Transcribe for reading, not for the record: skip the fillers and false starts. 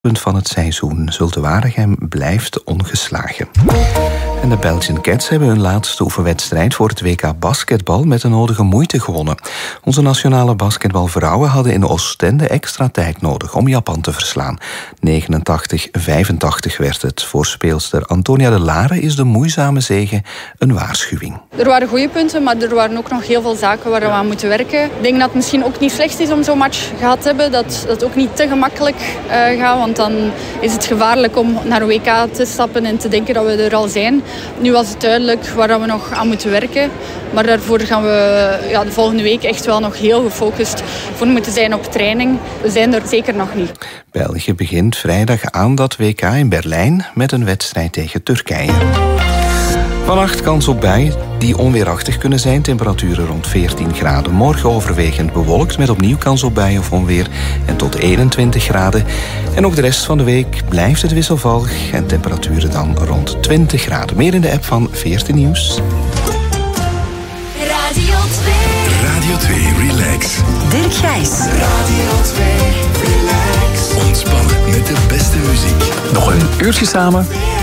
Punt van het seizoen. Zulte Waregem blijft ongeslagen. En de Belgian Cats hebben hun laatste oefenwedstrijd voor het WK basketbal met de nodige moeite gewonnen. Onze nationale basketbalvrouwen hadden in Oostende extra tijd nodig om Japan te verslaan. 89-85 werd het. Voor speelster Antonia de Lare is de moeizame zege een waarschuwing. Er waren goede punten, maar er waren ook nog heel veel zaken waar we aan moeten werken. Ik denk dat het misschien ook niet slecht is om zo'n match gehad te hebben. Dat het ook niet te gemakkelijk gaat, want dan is het gevaarlijk om naar een WK te stappen en te denken dat we er al zijn. Nu was het duidelijk waar we nog aan moeten werken. Maar daarvoor gaan we de volgende week echt wel nog heel gefocust voor moeten zijn op training. We zijn er zeker nog niet. België begint vrijdag aan dat WK in Berlijn met een wedstrijd tegen Turkije. Vannacht kans op buien die onweerachtig kunnen zijn. Temperaturen rond 14 graden. Morgen overwegend bewolkt met opnieuw kans op buien of onweer. En tot 21 graden. En ook de rest van de week blijft het wisselvallig. En temperaturen dan rond 20 graden. Meer in de app van 14 Nieuws. Radio 2. Radio 2 Relax. Dirk Gijs. Radio 2 Relax. Ontspannen met de beste muziek. Nog een uurtje samen.